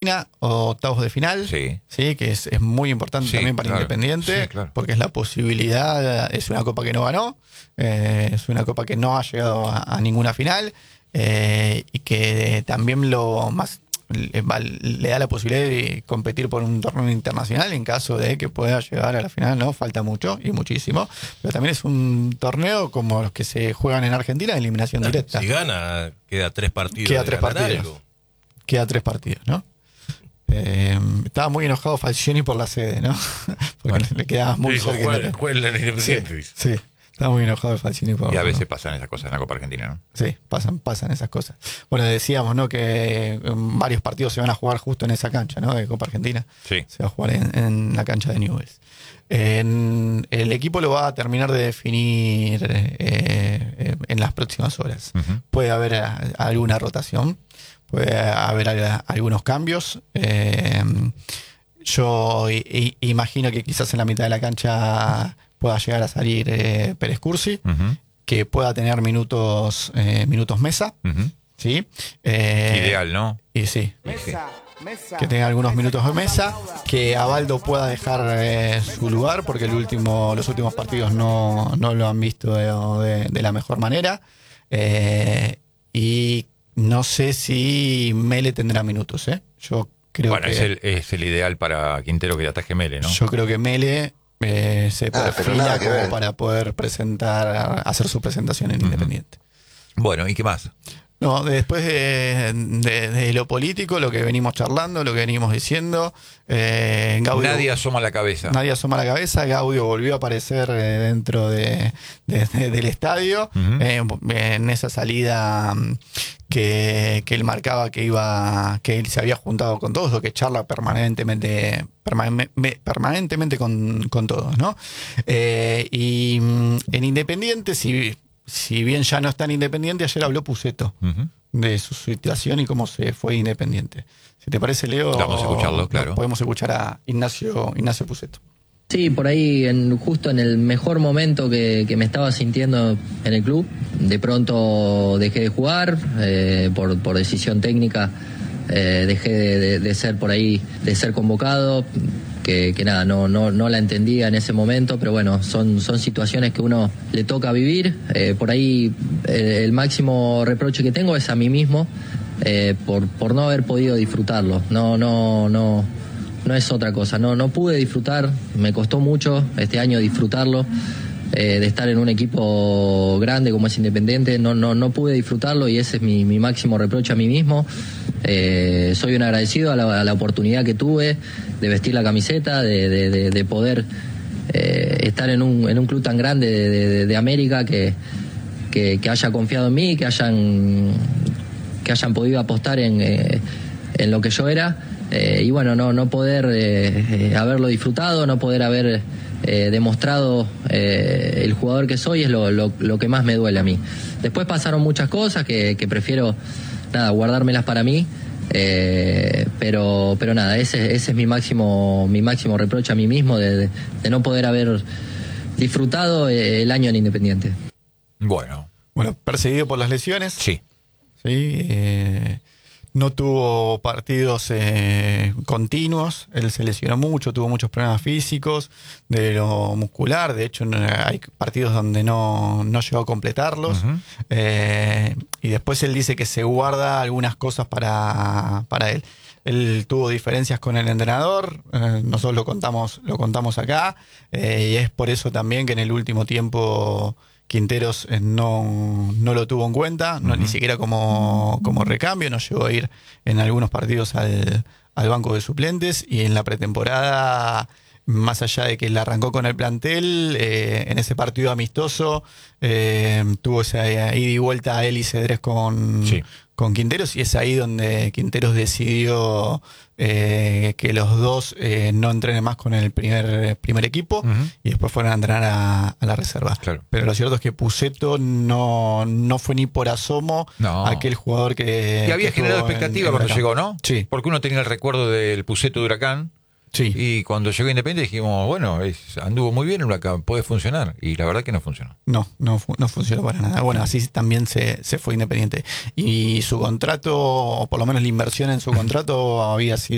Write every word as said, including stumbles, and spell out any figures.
Argentina, octavos de final, Sí. ¿sí? Que es, es muy importante Sí, también para claro. Independiente, Sí, claro. porque es la posibilidad, es una copa que no ganó, eh, es una copa que no ha llegado a, a ninguna final, eh, y que también lo más le, va- le da la posibilidad de competir por un torneo internacional en caso de que pueda llegar a la final, ¿no? Falta mucho y muchísimo, pero también es un torneo como los que se juegan en Argentina, de eliminación directa. Si gana, queda tres partidos. Queda de tres ganar partidos. algo. Queda tres partidos, ¿no? Eh, estaba muy enojado Falcioni por la sede, ¿no? Porque Bueno. le quedaba muy Dijo, cerca. juega, juega en el Sí, Independiente. dice. sí, estaba muy enojado Falcioni por Y a veces pasan esas cosas en la Copa Argentina, ¿no? Sí, pasan, pasan esas cosas. Bueno, decíamos, ¿no? Que eh, varios partidos se van a jugar justo en esa cancha, ¿no? De Copa Argentina. Sí. Se va a jugar en, en la cancha de Newell's. En- el equipo lo va a terminar de definir eh, eh, en las próximas horas. Ujú. Puede haber a- alguna rotación, puede haber a- algunos cambios. Eh, yo i- i- imagino que quizás en la mitad de la cancha pueda llegar a salir eh, Pérez Cursi, Ujú. que pueda tener minutos eh, minutos mesa, Ujú. ¿sí? Eh, Ideal, ¿no? Y sí, Sí. que tenga algunos minutos de mesa, que Abaldo pueda dejar eh, su lugar, porque el último, los últimos partidos no, no lo han visto de, de- de la mejor manera. Eh, y no sé si Mele tendrá minutos, ¿eh? Yo creo Bueno, que es el, es el ideal para Quintero que ataje Mele, ¿no? yo creo que Mele eh, se Ah, pero perfila nada que como ver. para poder presentar, hacer su presentación en Independiente. Bueno, ¿y qué más? No, después de, de- de lo político, lo que venimos charlando, lo que venimos diciendo, eh, Gaudio, Nadie asoma la cabeza. nadie asoma la cabeza, Gaudio volvió a aparecer eh, dentro de, de- de- del estadio, Ujú. eh, en esa salida mm, que, que él marcaba que iba, que él se había juntado con todos, o que charla permanentemente, permane- me- permanentemente con, con todos, ¿no? Eh, y mm, en Independiente, si, si bien ya no está en Independiente, ayer habló Puceto Ujú. de su situación y cómo se fue Independiente. Si te parece, Leo, Vamos a escucharlo, claro. podemos escuchar a Ignacio, Ignacio Puceto. Sí, por ahí en, justo en el mejor momento que, que me estaba sintiendo en el club, de pronto dejé de jugar, eh, por, por decisión técnica, eh, dejé de, de- de ser por ahí, de ser convocado, que, que nada, no, no, no la entendía en ese momento, pero bueno, son, son situaciones que uno le toca vivir. Eh, por ahí el, el máximo reproche que tengo es a mí mismo, eh, por, por no haber podido disfrutarlo. No, no, no. No es otra cosa, no, no pude disfrutar, me costó mucho este año disfrutarlo, eh, de estar en un equipo grande como es Independiente, no, no, no pude disfrutarlo y ese es mi, mi máximo reproche a mí mismo. Eh, soy un agradecido a la, a la oportunidad que tuve de vestir la camiseta, de, de, de, de poder eh, estar en un, en un club tan grande de, de, de América que, que, que haya confiado en mí, que hayan, que hayan podido apostar en, eh, en lo que yo era. Eh, y bueno, no, no poder eh, eh, haberlo disfrutado, no poder haber eh, demostrado eh, el jugador que soy es lo, lo, lo que más me duele a mí. Después pasaron muchas cosas que, que prefiero nada, guardármelas para mí, eh, pero, pero nada, ese, ese es mi máximo, mi máximo reproche a mí mismo de, de, de no poder haber disfrutado eh, el año en Independiente. Bueno, Bueno, perseguido por las lesiones. sí. Sí, eh, no tuvo partidos eh, continuos, él se lesionó mucho, tuvo muchos problemas físicos, de lo muscular, de hecho no- hay partidos donde no, no llegó a completarlos. Ujú. Eh, y después él dice que se guarda algunas cosas para, para él. Él tuvo diferencias con el entrenador, eh, nosotros lo contamos, lo contamos acá, eh, y es por eso también que en el último tiempo Quinteros eh, no, no lo tuvo en cuenta, no, Ujú. ni siquiera como, como recambio, no llegó a ir en algunos partidos al, al banco de suplentes, y en la pretemporada, más allá de que él arrancó con el plantel, eh, en ese partido amistoso eh, tuvo esa ida y vuelta a él y Cedrés con, Sí. con Quinteros, y es ahí donde Quinteros decidió eh, que los dos eh, no entrenen más con el primer, primer equipo, Ujú. y después fueron a entrenar a, a la reserva. Claro. Pero lo cierto es que Puceto no, no fue ni por asomo No. aquel jugador que... Y había que generado estuvo en- expectativa en cuando Huracán. llegó, ¿no? Sí. Porque uno tenía el recuerdo del Puceto de Huracán. Sí. Y cuando llegó Independiente dijimos, bueno, es, anduvo muy bien en Huracán, puede funcionar. Y la verdad que no funcionó. No, no, fu- no funcionó para nada. Bueno, así también se, se fue Independiente. Y su contrato, o por lo menos la inversión en su contrato, había sido